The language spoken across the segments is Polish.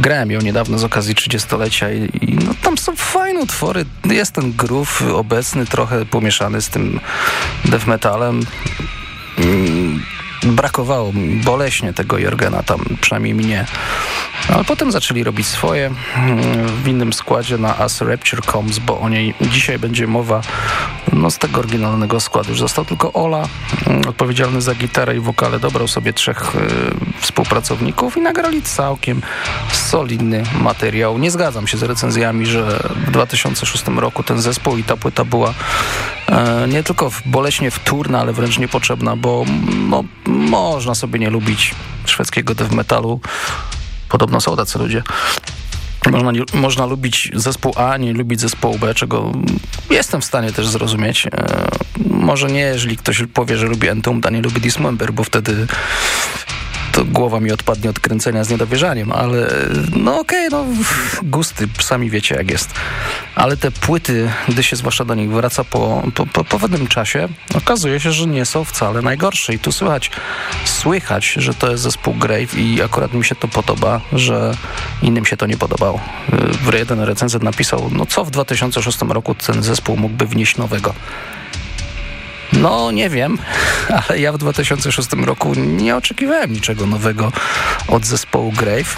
Grałem ją niedawno z okazji 30-lecia i no, tam są fajne utwory. Jest ten groove obecny, trochę pomieszany z tym death metalem. Brakowało boleśnie tego Jörgena, tam przynajmniej mnie. Ale potem zaczęli robić swoje w innym składzie na As Rapture Comes, bo o niej dzisiaj będzie mowa. No z tego oryginalnego składu już został tylko Ola, odpowiedzialny za gitarę i wokale. Dobrał sobie 3 współpracowników i nagrali całkiem solidny materiał. Nie zgadzam się z recenzjami, że w 2006 roku ten zespół i ta płyta była nie tylko boleśnie wtórna, ale wręcz niepotrzebna, bo no, można sobie nie lubić szwedzkiego death metalu. Podobno są tacy ludzie. Można lubić zespół A, nie lubić zespołu B, czego jestem w stanie też zrozumieć. Może nie, jeżeli ktoś powie, że lubi Entombed, a nie lubi Dismember, bo wtedy to głowa mi odpadnie od kręcenia z niedowierzaniem, ale no okej, no gusty, sami wiecie jak jest. Ale te płyty, gdy się zwłaszcza do nich wraca po pewnym czasie, okazuje się, że nie są wcale najgorsze. I tu słychać, że to jest zespół Grave i akurat mi się to podoba, że innym się to nie podobało. Jeden recenzent napisał, no co w 2006 roku ten zespół mógłby wnieść nowego? No, nie wiem, ale ja w 2006 roku nie oczekiwałem niczego nowego od zespołu Grave.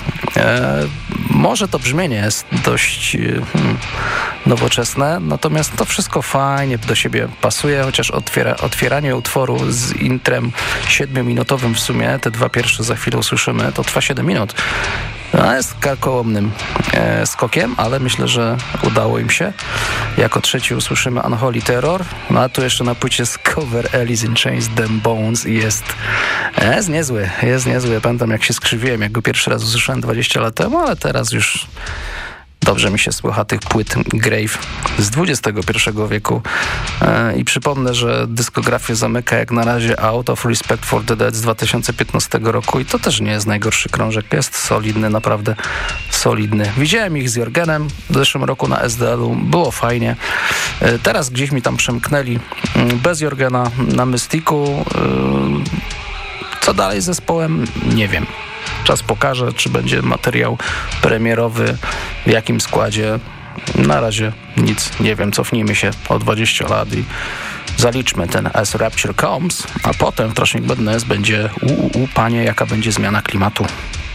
Może to brzmienie jest dość nowoczesne, natomiast to wszystko fajnie do siebie pasuje, chociaż otwieranie utworu z intrem 7-minutowym w sumie, te 2 pierwsze za chwilę usłyszymy, to trwa 7 minut. No, jest karkołomnym skokiem, ale myślę, że udało im się. Jako trzeci usłyszymy Unholy Terror, no a tu jeszcze na płycie jest cover Alice in Chains, Them Bones i jest niezły. Pamiętam jak się skrzywiłem, jak go pierwszy raz usłyszałem 20 lat temu, ale teraz już dobrze mi się słucha tych płyt Grave z XXI wieku. I przypomnę, że dyskografię zamyka jak na razie Out of Respect for the Dead z 2015 roku i to też nie jest najgorszy krążek. Jest solidny, naprawdę solidny. Widziałem ich z Jörgenem w zeszłym roku na SDL-u. Było fajnie. Teraz gdzieś mi tam przemknęli bez Jörgena na Mystiku. Co dalej z zespołem? Nie wiem. Czas pokaże, czy będzie materiał premierowy, w jakim składzie. Na razie nic nie wiem. Cofnijmy się o 20 lat i zaliczmy ten As Rapture Comes, a potem w Trashing Madness będzie panie, jaka będzie zmiana klimatu.